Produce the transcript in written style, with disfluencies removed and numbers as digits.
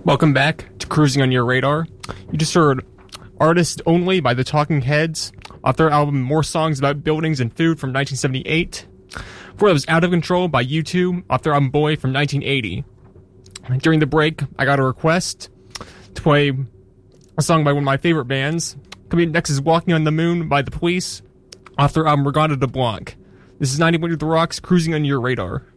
Welcome back to Cruising on Your Radar. You just heard Artist Only by the Talking Heads, off their album More Songs About Buildings and Food from 1978. Before that was Out of Control by U2, off their album Boy from 1980. During the break, I got a request to play a song by one of my favorite bands. Coming up next is Walking on the Moon by The Police, off their album Regatta de Blanc. This is 90.2 The Rocks, Cruising on Your Radar.